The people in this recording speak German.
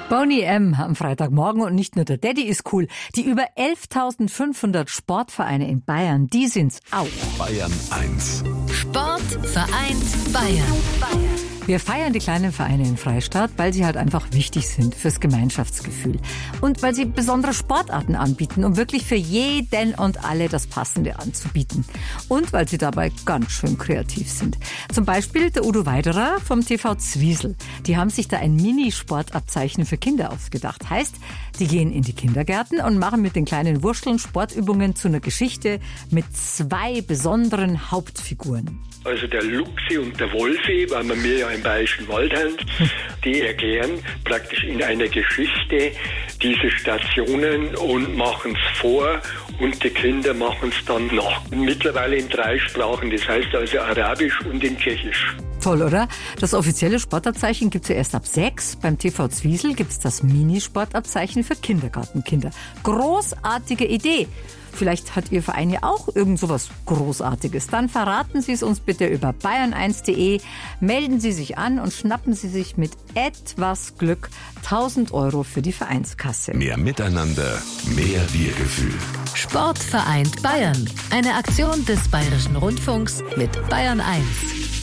Boney M. am Freitagmorgen und nicht nur der Daddy ist cool. Die über 11.500 Sportvereine in Bayern, die sind's auch. Bayern 1. Sport vereint Bayern. Wir feiern die kleinen Vereine im Freistaat, weil sie halt einfach wichtig sind fürs Gemeinschaftsgefühl. Und weil sie besondere Sportarten anbieten, um wirklich für jeden und alle das Passende anzubieten. Und weil sie dabei ganz schön kreativ sind. Zum Beispiel der Udo Weiderer vom TV Zwiesel. Die haben sich da ein Minisportabzeichen für Kinder ausgedacht. Heißt, die gehen in die Kindergärten und machen mit den kleinen Wurschteln Sportübungen zu einer Geschichte mit 2 besonderen Hauptfiguren. Also der Luchsi und der Wolfi, weil wir mir ja im Bayerischen Wald haben, die erklären praktisch in einer Geschichte diese Stationen und machen es vor und die Kinder machen es dann nach. Mittlerweile in 3 Sprachen, das heißt also Arabisch und in Tschechisch. Toll, oder? Das offizielle Sportabzeichen gibt's ja erst ab 6. Beim TV Zwiesel gibt's das Minisportabzeichen für Kindergartenkinder. Großartige Idee. Vielleicht hat Ihr Verein ja auch irgend sowas Großartiges. Dann verraten Sie es uns bitte über bayern1.de. Melden Sie sich an und schnappen Sie sich mit etwas Glück 1.000 € für die Vereinskasse. Mehr Miteinander, mehr Wir-Gefühl. Sport vereint Bayern. Eine Aktion des Bayerischen Rundfunks mit Bayern 1.